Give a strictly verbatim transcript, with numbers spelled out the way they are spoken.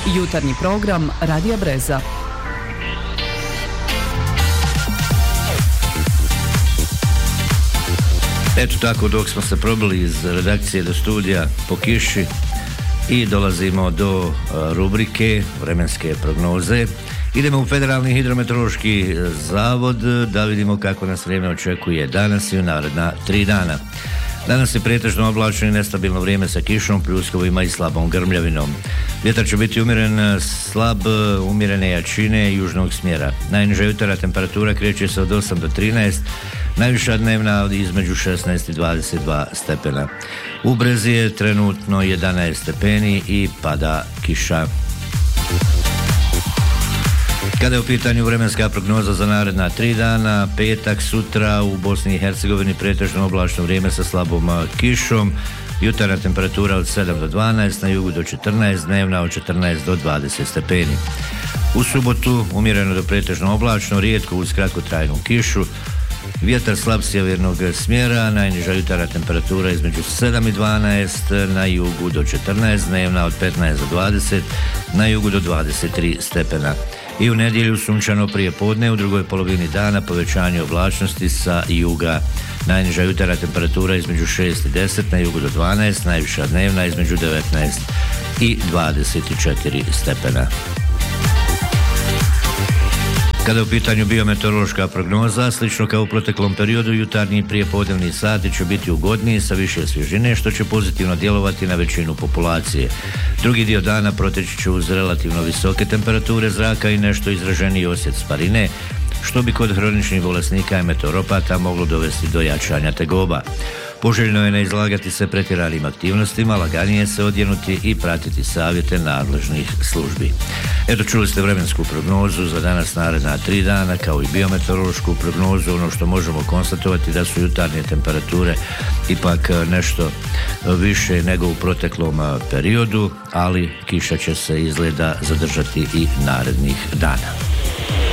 Jutarnji program Radija Breza. Eto tako, dok smo se probili iz redakcije do studija po kiši i dolazimo do rubrike vremenske prognoze, idemo u Federalni hidrometeorološki zavod da vidimo kako nas vrijeme očekuje danas i u naredna tri dana. Danas je pretežno oblačno i nestabilno vrijeme sa kišom, pljuskovima i slabom grmljavinom. Vjetar će biti umjeren, slab, umjerene jačine južnog smjera. Najniža jutarnja temperatura kreće se od osam do trinaest, najviša dnevna između šesnaest i dvadeset dva stepena. U Brezi je trenutno jedanaest stepeni i pada kiša. Kada je u pitanju vremenska prognoza za naredna tri dana, petak, sutra u Bosni i Hercegovini pretežno oblačno vrijeme sa slabom kišom, jutarnja temperatura od sedam do dvanaest, na jugu do četrnaest, dnevna od četrnaest do dvadeset stepeni. U subotu umjereno do pretežno oblačno, rijetko uz kratkotrajnu kišu, vjetar slab sjevernog smjera, najniža jutarnja temperatura između sedam i dvanaest, na jugu do četrnaest, dnevna od petnaest do dvadeset, na jugu do dvadeset tri stepena. I u nedjelju sunčano prije podne, u drugoj polovini dana povećanje oblačnosti sa juga. Najniža jutarnja temperatura između šest i deset, na jugu do dvanaest, najviša dnevna između devetnaest i dvadeset četiri stepena. Kada je u pitanju biometeorološka prognoza, slično kao u proteklom periodu, jutarnji i prijepodnevni sati će biti ugodniji sa više svježine, što će pozitivno djelovati na većinu populacije. Drugi dio dana proteći će uz relativno visoke temperature zraka i nešto izraženiji osjet sparine, što bi kod hroničnih bolesnika i meteoropata moglo dovesti do jačanja tegoba. Poželjno je ne izlagati se pretjeranim aktivnostima, laganije se odjenuti i pratiti savjete nadležnih službi. Eto, čuli ste vremensku prognozu za danas naredna tri dana, kao i biometeorološku prognozu. Ono što možemo konstatovati da su jutarnje temperature ipak nešto više nego u proteklom periodu, ali kiša će se izgleda zadržati i narednih dana.